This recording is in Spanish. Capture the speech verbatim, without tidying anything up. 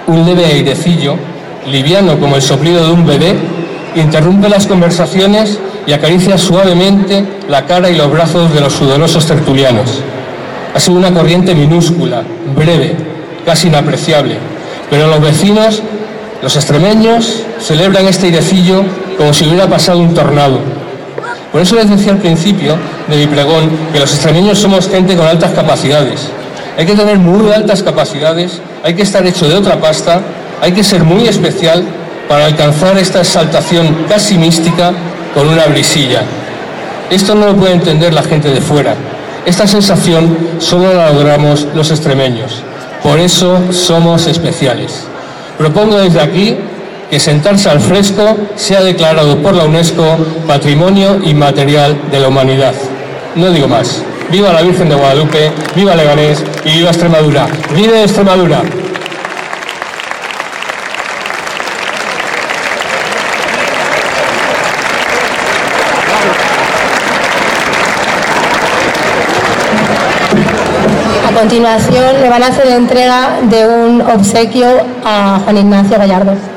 Un leve airecillo, liviano como el soplido de un bebé, interrumpe las conversaciones y acaricia suavemente la cara y los brazos de los sudorosos tertulianos. Ha sido una corriente minúscula, breve, casi inapreciable, pero los vecinos, los extremeños, celebran este airecillo como si hubiera pasado un tornado. Por eso les decía al principio de mi pregón que los extremeños somos gente con altas capacidades. Hay que tener muy altas capacidades, hay que estar hecho de otra pasta, hay que ser muy especial para alcanzar esta exaltación casi mística con una brisilla. Esto no lo puede entender la gente de fuera. Esta sensación solo la logramos los extremeños. Por eso somos especiales. Propongo desde aquí que sentarse al fresco sea declarado por la UNESCO Patrimonio Inmaterial de la Humanidad. No digo más. ¡Viva la Virgen de Guadalupe! ¡Viva Leganés! ¡Y viva Extremadura! ¡Vive Extremadura! A continuación le van a hacer entrega de un obsequio a Juan Ignacio Gallardo.